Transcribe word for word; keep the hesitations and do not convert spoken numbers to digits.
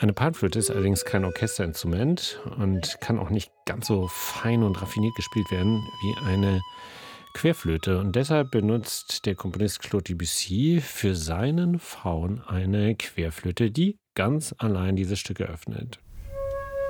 Eine Panflöte ist allerdings kein Orchesterinstrument und kann auch nicht ganz so fein und raffiniert gespielt werden wie eine Querflöte. Und deshalb benutzt der Komponist Claude Debussy für seinen Faun eine Querflöte, die ganz allein dieses Stück eröffnet.